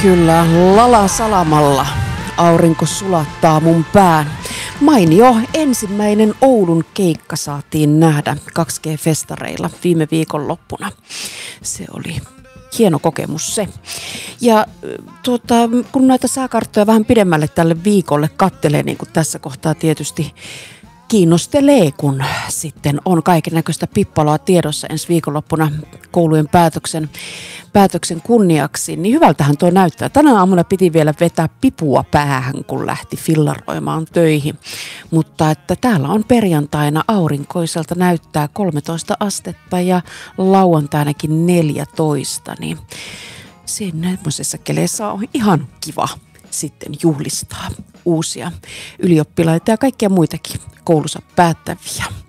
Kyllä, lala salamalla. Aurinko sulattaa mun pään. Mainio ensimmäinen Oulun keikka saatiin nähdä 2G-festareilla viime viikonloppuna. Se oli hieno kokemus se. Ja kun näitä sääkarttoja vähän pidemmälle tälle viikolle kattelee, niin kuin tässä kohtaa tietysti kiinnostelee, kun sitten on kaikennäköistä pippaloa tiedossa ensi viikonloppuna koulujen päätöksen kunniaksi, niin hyvältähän tuo näyttää. Tänä aamuna piti vielä vetää pipua päähän, kun lähti fillaroimaan töihin. Mutta että täällä on perjantaina aurinkoiselta näyttää 13 astetta ja lauantainakin 14, niin semmoisessa keleessä on ihan kiva sitten juhlistaa uusia ylioppilaita ja kaikkia muitakin koulunsa päättäviä.